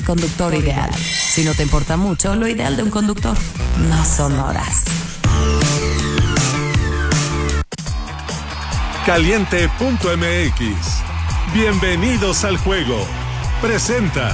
Conductor ideal. Si no te importa mucho, lo ideal de un conductor no son horas. Caliente.mx. Bienvenidos al juego. Presenta.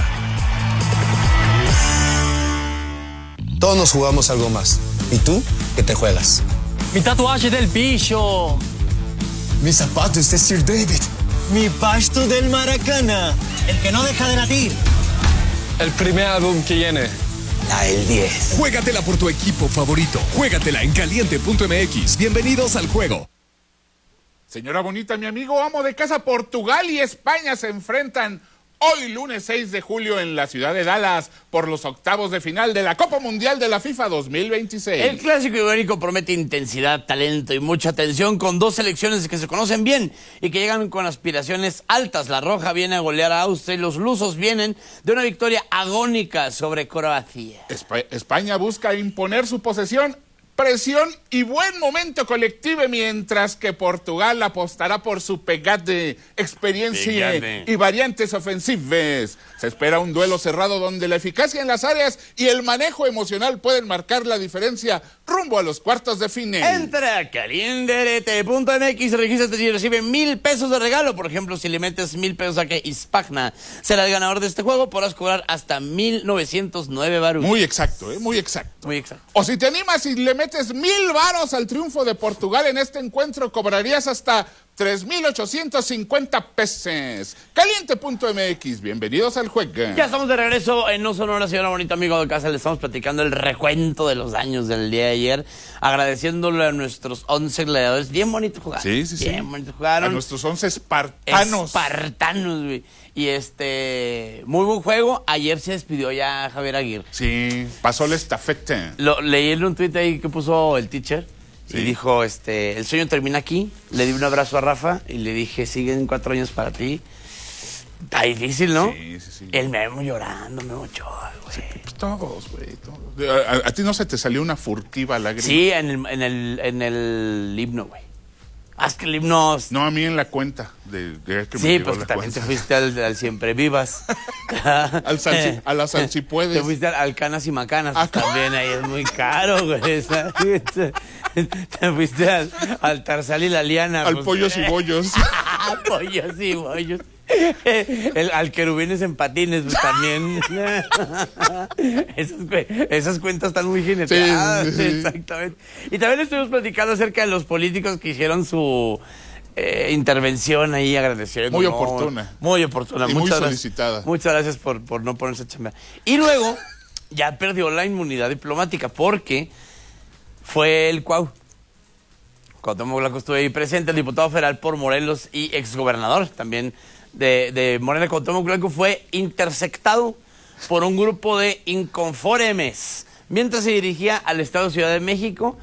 Todos nos jugamos algo más. ¿Y tú? ¿Qué te juegas? Mi tatuaje del bicho. Mis zapatos de Sir David. Mi pasto del Maracana. El que no deja de latir. El primer álbum que viene. La del 10. Juégatela por tu equipo favorito. Juégatela en Caliente.mx. Bienvenidos al juego. Señora bonita, mi amigo amo de casa, Portugal y España se enfrentan hoy lunes 6 de julio en la ciudad de Dallas por los octavos de final de la Copa Mundial de la FIFA 2026. El clásico ibérico promete intensidad, talento y mucha atención con dos selecciones que se conocen bien y que llegan con aspiraciones altas. La Roja viene a golear a Austria y los lusos vienen de una victoria agónica sobre Croacia. España busca imponer su posesión, presión y buen momento colectivo, mientras que Portugal apostará por su pegade, experiencia y variantes ofensivas. Se espera un duelo cerrado donde la eficacia en las áreas y el manejo emocional pueden marcar la diferencia rumbo a los cuartos de final. Entra a caliente.mx, regístrate y recibe 1,000 pesos de regalo. Por ejemplo, si le metes 1,000 pesos a que Ispagna será el ganador de este juego, podrás cobrar hasta 1,909 baros. Muy exacto, muy exacto. Muy exacto. O si te animas y le metes 1,000 varos al triunfo de Portugal en este encuentro, cobrarías hasta 3,850 pesos. Caliente.mx, bienvenidos al juego. Ya estamos de regreso en No Sonora, señora bonita, amigo de casa. Le estamos platicando el recuento de los daños del día de ayer, agradeciéndole a nuestros 11 gladiadores. Bien bonito jugar. Sí. Bien bonito jugaron. A nuestros 11 espartanos. Espartanos, güey. Y muy buen juego. Ayer se despidió ya Javier Aguirre. Sí, pasó la estafeta. Leí en un tuit ahí que puso el teacher. Sí. Y dijo, el sueño termina aquí. Le di un abrazo a Rafa y le dije, siguen 4 años para ti. Está difícil, ¿no? Sí. El Memo llorando, Memo Ochoa, güey. Sí, pues todos, güey. ¿A ti no se te salió una furtiva lágrima? Sí, en el himno, güey. Haz que el himno... No, a mí en la cuenta. Sí, pues que también te fuiste al Siempre Vivas. A la Salchipuedes. Te fuiste al Canas y Macanas. También ahí es muy caro, güey. Te fuiste al Tarzal y la Liana. Al Pollos y Bollos. Pollos y Bollos. Al Querubines en Patines, pues, también. Esas cuentas están muy geneteadas. Sí. Exactamente. Y también estuvimos platicando acerca de los políticos que hicieron su intervención ahí, agradeciendo. Muy oportuna. Muy oportuna. Y muy solicitada. Muchas gracias por no ponerse a chambear. Y luego ya perdió la inmunidad diplomática porque fue el Cuauhtémoc Blanco estuvo ahí presente, el diputado federal por Morelos y exgobernador también de Morena. Cuauhtémoc Blanco fue interceptado por un grupo de inconformes mientras se dirigía al estado de Ciudad de México